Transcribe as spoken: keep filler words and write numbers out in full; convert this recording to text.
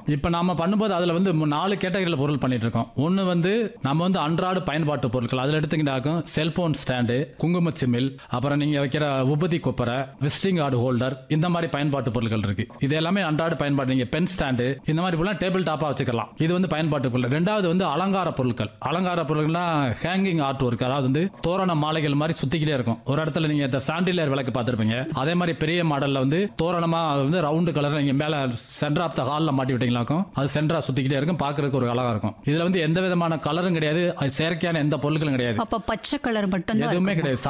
இப்போ நாம பண்ணும்போது அதில் வந்து மு- நாலு கேட்டகரியில் பொருள் பண்ணிட்டு இருக்கோம். ஒன்று வந்து நம்ம வந்து அன்றாட பயன்பாட்டு பொருட்கள், அதில் எடுத்துக்கிட்டாக்கும் செல்போன் ஸ்டாண்டு, குங்கும சிமில், அப்புறம் நீங்கள் வைக்கிற உபதி கொப்பரை, விசிட்டிங் கார்டு ஹோல்டர், இந்த மாதிரி பயன்பாட்டு பொருட்கள் இருக்கு. இது எல்லாமே அன்றாட பயன்பாடு. நீங்கள் பென் ஸ்டாண்டு இந்த மாதிரி பொருள் டேபிள் டாப்பாக வச்சுக்கலாம். இது வந்து பயன்பாட்டு பொருள். ரெண்டாவது வந்து அலங்கார பொருட்கள். அலங்கார பொருட்கள்னா ஹேங்கிங் ஆர்ட் ஒர்க், அதாவது வந்து தோரண மாலைகள் மாதிரி சுத்திக்கிட்டே இருக்கும். ஒரு இடத்துல நீங்க இந்த சாண்டிலியர் விளக்கு பார்த்திருப்பீங்க. அதே மாதிரி பெரிய மாடல்ல வந்து தோரணமா வந்து ரவுண்டு கலர் நீங்க மேல சென்டர் ஆஃப் த ஹால்ல மாட்டி விட்டீங்களாக்கும் அது சென்டரா சுத்திக்கிட்டே இருக்கும். பார்க்கறதுக்கு ஒரு அழகா இருக்கும். இதுல வந்து எந்த விதமான கலரும் கிடையாது, அது செயற்கையான எந்த பொருட்களும் கிடையாது, அப்ப பச்சை கலர் மட்டும் எதுவுமே கிடையாது.